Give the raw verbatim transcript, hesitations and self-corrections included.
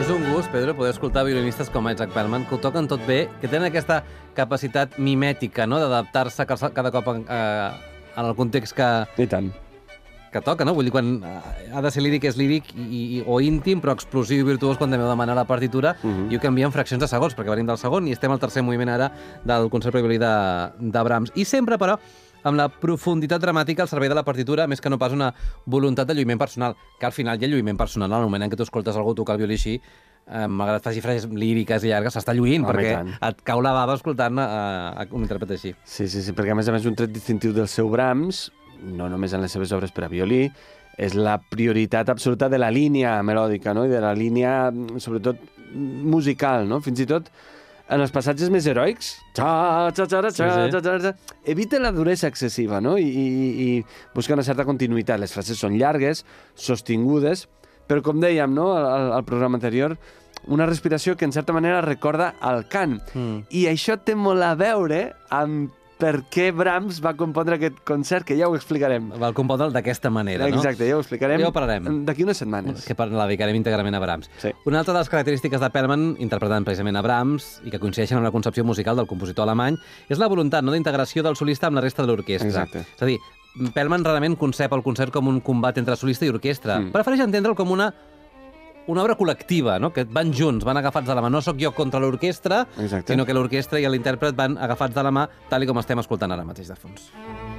És un gust, Pedro, poder escoltar violinistes com Isaac Perlman, que ho toquen tot bé, que tenen aquesta capacitat mimètica, no?, d'adaptar-se cada cop en, eh, en el context que, I tant. que toca, no? Vull dir, quan ha de ser líric és líric i, i, o íntim, però explosiu i virtuós quan també heu demanar la partitura, uh -huh. i ho canvia en fraccions de segons, perquè venim del segon i estem al tercer moviment ara del concert per violí de, de Brahms. I sempre, però, amb la profunditat dramàtica al servei de la partitura, més que no pas una voluntat de lluïment personal, que al final hi ha lluïment personal. En el moment en què tu escoltes algú tocar el violí així, eh, malgrat faci frases líriques i llargues, s'està lluint, oh, perquè et cau la bava escoltant a, a un intèrpret així. Sí, sí, sí, perquè a més a més un tret distintiu del seu Brahms, no només en les seves obres per a violí, és la prioritat absoluta de la línia melòdica, no?, i de la línia, sobretot, musical, no? Fins i tot en els passatges més heroics, xa, xa, xa, xa, xa, xa, xa, xa, evita la duresa excessiva, no?, I, i, i busca una certa continuïtat. Les frases són llargues, sostingudes, però, com dèiem, no?, al, al programa anterior, una respiració que, en certa manera, recorda al cant. Mm. I això té molt a veure amb per què Brahms va compondre aquest concert, que ja ho explicarem. Va compondre'l d'aquesta manera, no? Exacte, ja ho explicarem. Ja ho parlarem. D'aquí unes setmanes. Que la dedicarem íntegrament a Brahms. Sí. Una altra de les característiques de Perlman, interpretant precisament a Brahms, i que coincideixen amb la concepció musical del compositor alemany, és la voluntat, no?, d'integració del solista amb la resta de l'orquestra. Exacte. És a dir, Perlman rarament concep el concert com un combat entre solista i orquestra. Mm. Prefereix entendre'l com una una obra col·lectiva, no?, que van junts, van agafats de la mà. No sóc jo contra l'orquestra, sinó que l'orquestra i l'intèrpret van agafats de la mà, tal i com estem escoltant ara mateix de fons.